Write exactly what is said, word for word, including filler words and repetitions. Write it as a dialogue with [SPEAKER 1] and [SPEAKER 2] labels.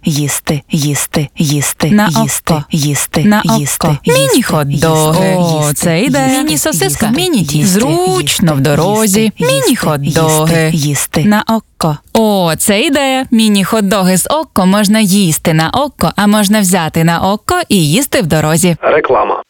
[SPEAKER 1] їсти, їсти, їсти,
[SPEAKER 2] На
[SPEAKER 1] їсти,
[SPEAKER 2] око.
[SPEAKER 1] їсти,
[SPEAKER 2] На
[SPEAKER 1] їсти,
[SPEAKER 2] око.
[SPEAKER 1] їсти,
[SPEAKER 2] Міні-хот-доги.
[SPEAKER 1] їсти,
[SPEAKER 2] О,
[SPEAKER 1] їсти,
[SPEAKER 2] це ідея.
[SPEAKER 1] їсти,
[SPEAKER 2] Міні-сосиска.
[SPEAKER 1] їсти,
[SPEAKER 2] Міні-тісто.
[SPEAKER 1] їсти,
[SPEAKER 2] Зручно в
[SPEAKER 1] їсти,
[SPEAKER 2] дорозі.
[SPEAKER 1] їсти,
[SPEAKER 2] Міні-хот-доги.
[SPEAKER 1] їсти, їсти.
[SPEAKER 2] На око. О, це ідея. Міні-хот-доги з око можна їсти на око, а можна взяти на око і їсти в дорозі.
[SPEAKER 3] Реклама.